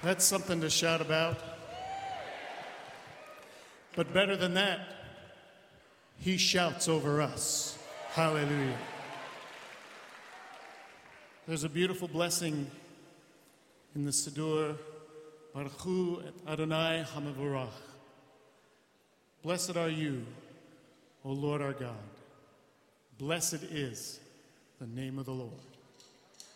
That's something to shout about. But better than that, he shouts over us. Hallelujah. There's a beautiful blessing in the Siddur, Baruch Hu et Adonai HaMevorach. Blessed are you, O Lord our God. Blessed is the name of the Lord.